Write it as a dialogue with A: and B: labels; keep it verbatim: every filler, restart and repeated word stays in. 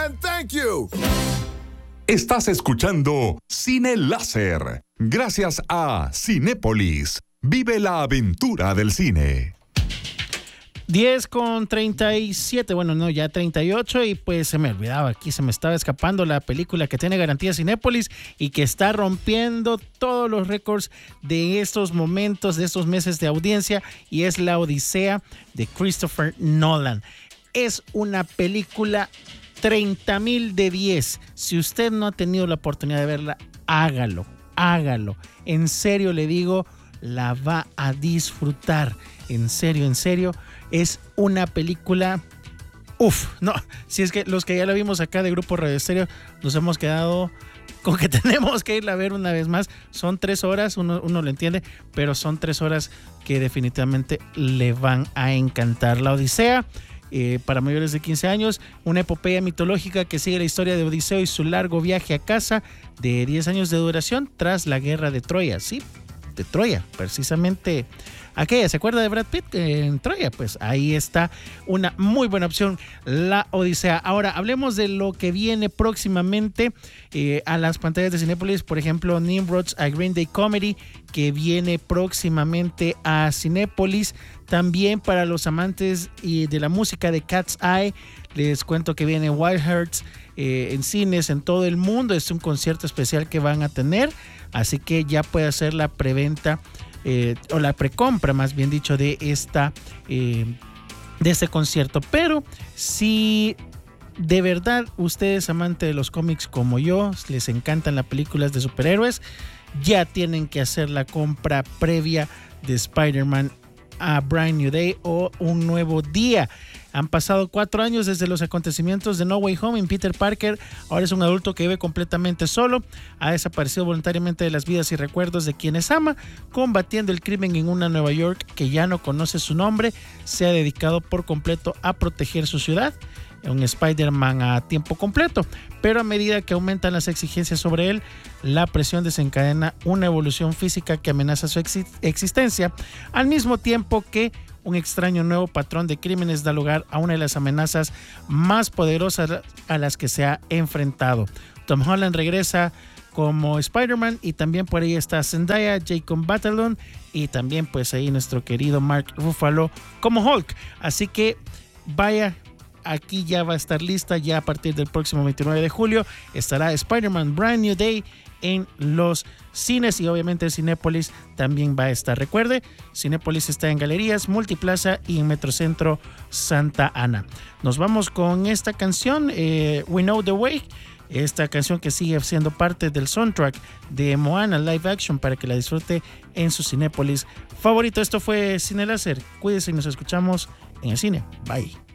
A: and thank you.
B: Estás escuchando Cine Láser, gracias a Cinépolis. Vive la aventura del cine.
C: diez con treinta y siete, bueno, no, ya treinta y ocho, y pues se me olvidaba, aquí se me estaba escapando la película que tiene garantía Cinépolis y que está rompiendo todos los récords de estos momentos, de estos meses de audiencia, y es La Odisea de Christopher Nolan. Es una película treinta mil de diez. Si usted no ha tenido la oportunidad de verla, hágalo, hágalo. En serio le digo, la va a disfrutar. En serio, en serio. Es una película... Uf, no, si es que los que ya la vimos acá de Grupo Radio Estéreo nos hemos quedado con que tenemos que irla a ver una vez más. Son tres horas, uno, uno lo entiende, pero son tres horas que definitivamente le van a encantar. La Odisea, eh, para mayores de quince años, una epopeya mitológica que sigue la historia de Odiseo y su largo viaje a casa de diez años de duración tras la guerra de Troya. Sí, de Troya, precisamente aquella. ¿Se acuerda de Brad Pitt en Troya? Pues ahí está una muy buena opción, La Odisea. Ahora hablemos de lo que viene próximamente eh, a las pantallas de Cinépolis. Por ejemplo, Nimrod's A Green Day Comedy, que viene próximamente a Cinépolis. También para los amantes y de la música de Cat's Eye, les cuento que viene Wild Hearts eh, en cines en todo el mundo. Es un concierto especial que van a tener, así que ya puede hacer la preventa eh, o la precompra, más bien dicho, de esta eh, de este concierto. Pero si de verdad usted es amante de los cómics como yo, les encantan las películas de superhéroes, ya tienen que hacer la compra previa de Spider-Man A Brand New Day o Un Nuevo Día. Han pasado cuatro años desde los acontecimientos de No Way Home. En Peter Parker ahora es un adulto que vive completamente solo. Ha desaparecido voluntariamente de las vidas y recuerdos de quienes ama, combatiendo el crimen en una Nueva York que ya no conoce su nombre. Se ha dedicado por completo a proteger su ciudad. Un Spider-Man a tiempo completo, pero a medida que aumentan las exigencias sobre él, la presión desencadena una evolución física que amenaza su ex- existencia, al mismo tiempo que un extraño nuevo patrón de crímenes da lugar a una de las amenazas más poderosas a las que se ha enfrentado. Tom Holland regresa como Spider-Man y también por ahí está Zendaya, Jacob Batalon y también pues ahí nuestro querido Mark Ruffalo como Hulk. Así que vaya, aquí ya va a estar lista, ya a partir del próximo veintinueve de julio estará Spider-Man Brand New Day en los cines y obviamente Cinépolis también va a estar. Recuerde, Cinépolis está en Galerías, Multiplaza y en Metrocentro Santa Ana. Nos vamos con esta canción, eh, We Know the Way, esta canción que sigue siendo parte del soundtrack de Moana Live Action para que la disfrute en su Cinépolis favorito. Esto fue Cine Láser, cuídense y nos escuchamos en el cine. Bye.